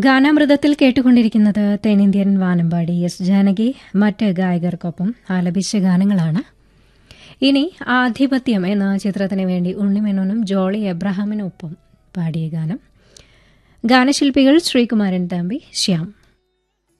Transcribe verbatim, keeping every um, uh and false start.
ഗാനാമൃതത്തിൽ കേട്ടുകൊണ്ടിരിക്കുന്നത് തെന്നിന്ത്യൻ വാനമ്പാടി എസ് ജാനകി മറ്റ് ഗായകർക്കൊപ്പം ആലപിച്ച ഗാനങ്ങളാണ്. ഇനി ആധിപത്യം എന്ന ചിത്രത്തിന് വേണ്ടി ഉണ്ണിമേനോനും ജോളി എബ്രഹാമിനും ഒപ്പം പാടിയ ഗാനം. ഗാനശില്പികൾ ശ്രീകുമാരൻ തമ്പി, ശ്യാം.